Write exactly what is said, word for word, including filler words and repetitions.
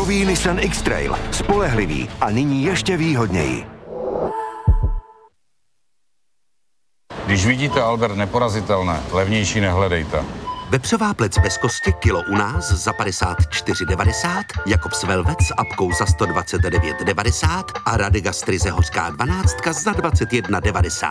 Nový Nissan X-Trail. Spolehlivý a nyní ještě výhodněji. Když vidíte Albert neporazitelné, levnější nehledejte. Vepřová plec bez kosti kilo u nás za padesát čtyři devadesát, Jakobs Velvet s apkou za sto dvacet devět devadesát a Radegastry hořká dvanáctka za dvacet jedna devadesát.